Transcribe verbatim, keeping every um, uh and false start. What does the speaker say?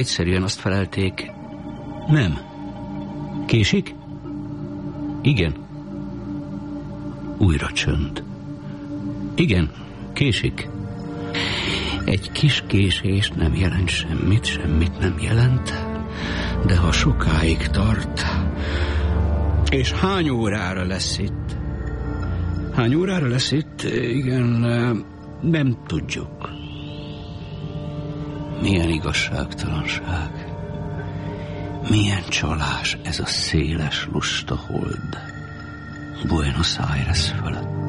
Egyszerűen azt felelték, nem. Késik? Igen. Újra csönd. Igen, késik. Egy kis késés nem jelent semmit, semmit nem jelent, de ha sokáig tart... És hány órára lesz itt? Hány órára lesz itt? Igen, nem tudjuk. Milyen igazságtalanság. Milyen csalás ez a széles lusta hold Buenos Aires fölött.